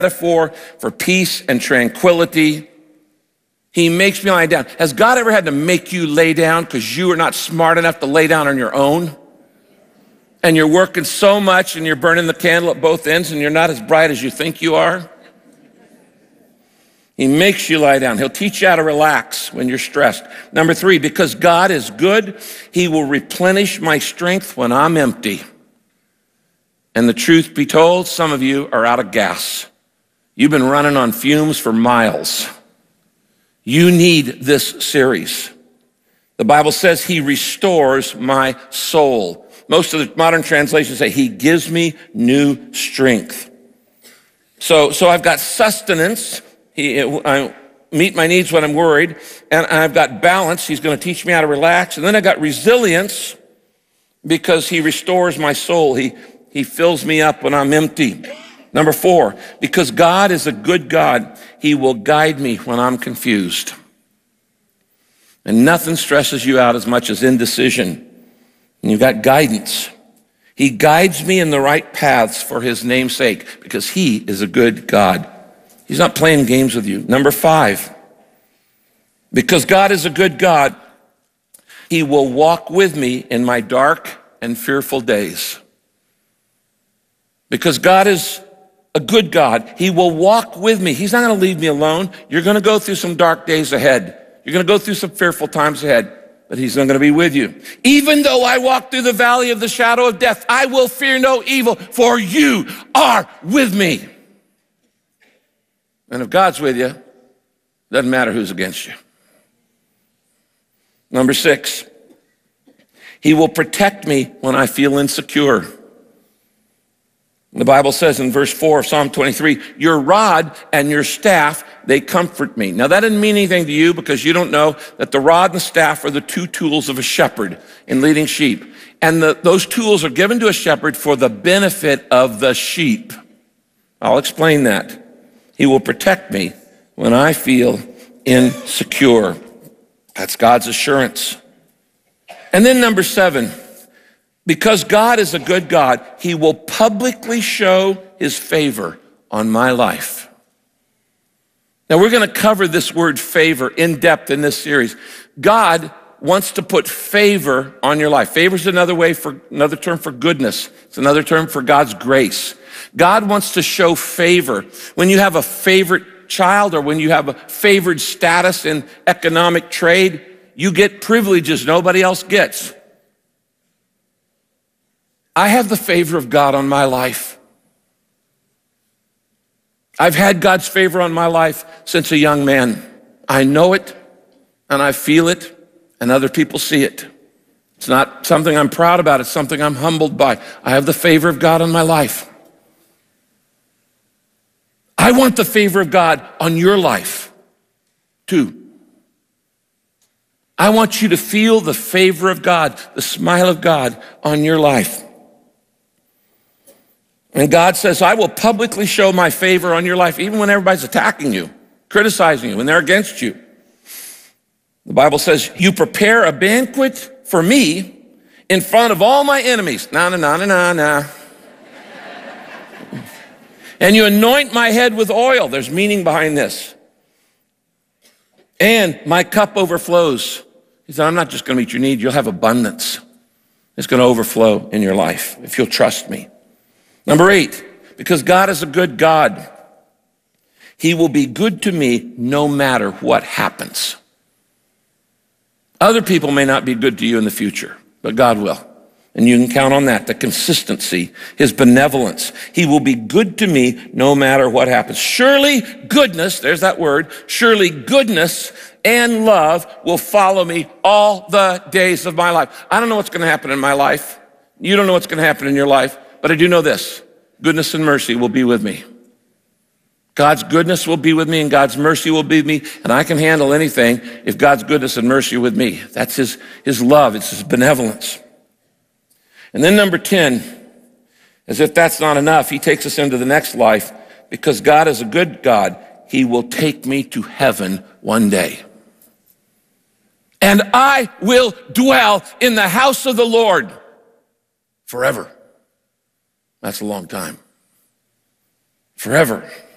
metaphor for peace and tranquility. He makes me lie down. Has God ever had to make you lay down because you are not smart enough to lay down on your own? And you're working so much and you're burning the candle at both ends and you're not as bright as you think you are? He makes you lie down. He'll teach you how to relax when you're stressed. Number 3, because God is good, he will replenish my strength when I'm empty. And the truth be told, some of you are out of gas. You've been running on fumes for miles. You need this series. The Bible says he restores my soul. Most of the modern translations say he gives me new strength. So I've got sustenance. I meet my needs when I'm worried. And I've got balance. He's going to teach me how to relax. And then I've got resilience because he restores my soul. He fills me up when I'm empty. Number 4, because God is a good God, he will guide me when I'm confused. And nothing stresses you out as much as indecision. And you've got guidance. He guides me in the right paths for his name's sake because he is a good God. He's not playing games with you. Number 5, because God is a good God, he will walk with me in my dark and fearful days. Because God is a good God, he will walk with me. He's not going to leave me alone. You're going to go through some dark days ahead. You're going to go through some fearful times ahead, but he's not going to be with you. Even though I walk through the valley of the shadow of death, I will fear no evil, for you are with me. And if God's with you, it doesn't matter who's against you. Number 6, he will protect me when I feel insecure. The Bible says in verse 4 of Psalm 23, your rod and your staff, they comfort me. Now that didn't mean anything to you because you don't know that the rod and the staff are the 2 tools of a shepherd in leading sheep. And those tools are given to a shepherd for the benefit of the sheep. I'll explain that. He will protect me when I feel insecure. That's God's assurance. And then number 7, because God is a good God, he will publicly show his favor on my life. Now we're going to cover this word favor in depth in this series. God wants to put favor on your life. Favor is another term for goodness. It's another term for God's grace. God wants to show favor. When you have a favorite child or when you have a favored status in economic trade, you get privileges nobody else gets. I have the favor of God on my life. I've had God's favor on my life since a young man. I know it and I feel it and other people see it. It's not something I'm proud about. It's something I'm humbled by. I have the favor of God on my life. I want the favor of God on your life too. I want you to feel the favor of God, the smile of God on your life. And God says, I will publicly show my favor on your life, even when everybody's attacking you, criticizing you, when they're against you. The Bible says, you prepare a banquet for me in front of all my enemies. Na. And you anoint my head with oil. There's meaning behind this. And my cup overflows. He said, I'm not just going to meet your need. You'll have abundance. It's going to overflow in your life if you'll trust me. Number 8, because God is a good God, he will be good to me no matter what happens. Other people may not be good to you in the future, but God will. And you can count on that, the consistency, his benevolence. He will be good to me no matter what happens. Surely goodness, there's that word, surely goodness and love will follow me all the days of my life. I don't know what's going to happen in my life. You don't know what's going to happen in your life. But I do know this, goodness and mercy will be with me. God's goodness will be with me and God's mercy will be with me, and I can handle anything if God's goodness and mercy are with me. That's his love, it's his benevolence. And then number 10, as if that's not enough, he takes us into the next life. Because God is a good God, he will take me to heaven one day. And I will dwell in the house of the Lord forever. That's a long time. Forever.